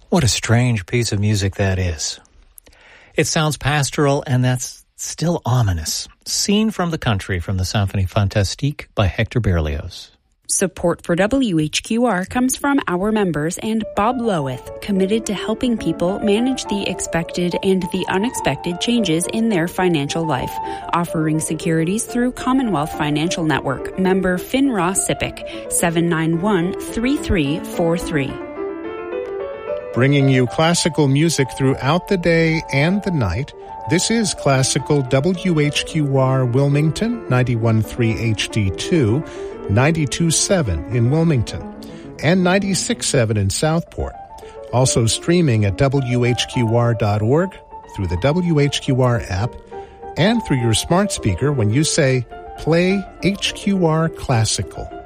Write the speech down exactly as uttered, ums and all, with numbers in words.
What a strange piece of music that is. It sounds pastoral, and that's still ominous. Scene from the Country from the Symphonie Fantastique by Hector Berlioz. Support for W H Q R comes from our members and Bob Loweth, committed to helping people manage the expected and the unexpected changes in their financial life, offering securities through Commonwealth Financial Network. Member FINRA SIPC, seven nine one, three three four three. Bringing you classical music throughout the day and the night, this is Classical W H Q R Wilmington, ninety-one point three H D two, ninety-two point seven in Wilmington, and ninety-six point seven in Southport. Also streaming at W H Q R dot org, through the W H Q R app, and through your smart speaker when you say, "Play H Q R Classical."